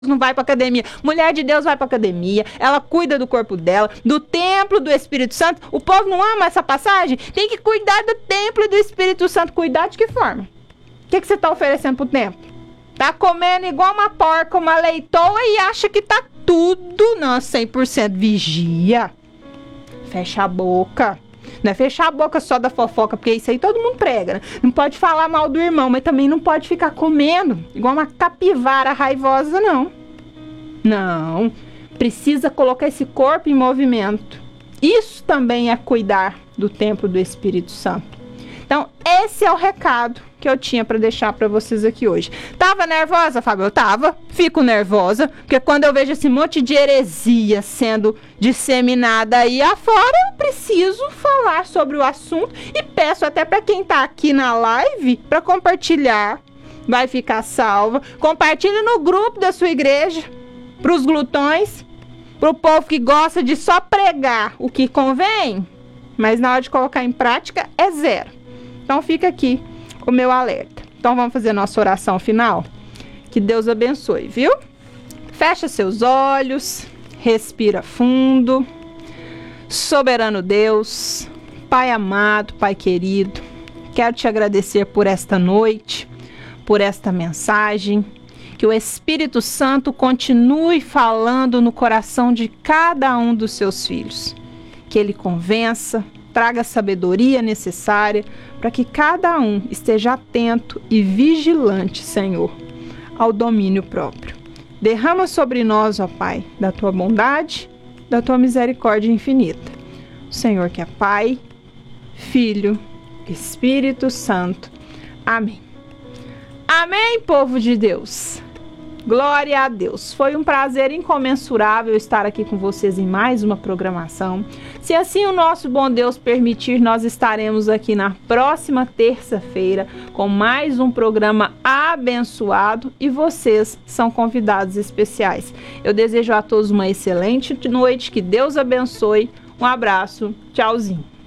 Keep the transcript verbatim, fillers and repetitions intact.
não vai para academia. Mulher de Deus vai para academia, ela cuida do corpo dela, do templo do Espírito Santo. O povo não ama essa passagem? Tem que cuidar do templo e do Espírito Santo. Cuidar de que forma? O que, que você está oferecendo pro templo? Tá comendo igual uma porca, uma leitoa e acha que tá tudo, não, cem por cento. Vigia. Fecha a boca. Não é fechar a boca só da fofoca, porque isso aí todo mundo prega, né? Não pode falar mal do irmão, mas também não pode ficar comendo igual uma capivara raivosa, não. Não. Precisa colocar esse corpo em movimento. Isso também é cuidar do templo do Espírito Santo. Então, esse é o recado que eu tinha para deixar para vocês aqui hoje. Tava nervosa, Fábio? Eu tava. Fico nervosa, porque quando eu vejo esse monte de heresia sendo disseminada aí afora, eu preciso falar sobre o assunto e peço até para quem tá aqui na live para compartilhar. Vai ficar salva. Compartilhe no grupo da sua igreja, para os glutões, para o povo que gosta de só pregar o que convém, mas na hora de colocar em prática é zero. Então fica aqui o meu alerta. Então vamos fazer nossa oração final? Que Deus abençoe, viu? Fecha seus olhos, respira fundo. Soberano Deus, Pai amado, Pai querido, quero te agradecer por esta noite, por esta mensagem. Que o Espírito Santo continue falando no coração de cada um dos seus filhos. Que ele convença, traga a sabedoria necessária para que cada um esteja atento e vigilante, Senhor, ao domínio próprio. Derrama sobre nós, ó Pai, da tua bondade, da tua misericórdia infinita. O Senhor que é Pai, Filho, Espírito Santo. Amém. Amém, povo de Deus. Glória a Deus. Foi um prazer incomensurável estar aqui com vocês em mais uma programação. Se assim o nosso bom Deus permitir, nós estaremos aqui na próxima terça-feira com mais um programa abençoado e vocês são convidados especiais. Eu desejo a todos uma excelente noite, que Deus abençoe. Um abraço, tchauzinho.